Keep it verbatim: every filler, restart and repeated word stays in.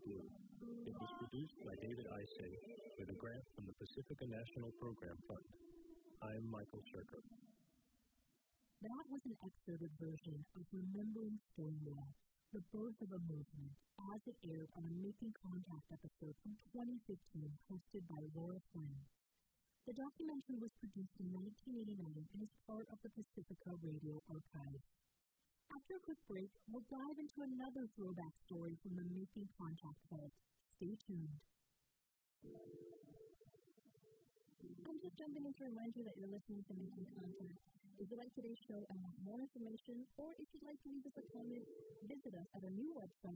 Blue. It was produced by David Isay with a grant from the Pacifica National Program Fund. I'm Michael Sherker. That was an excerpted version of Remembering Stonewall, The Birth of a Movement, as it aired on a Making Contact episode from twenty fifteen, hosted by Laura Flynn. The documentary was produced in nineteen eighty-nine and is part of the Pacifica Radio Archive. After a quick break, we'll dive into another throwback story from the Making Contact vault. Stay tuned. I'm just jumping in to remind you that you're listening to Making Contact. If you like today's show and want more information, or if you'd like to leave us a comment, visit us at our new website,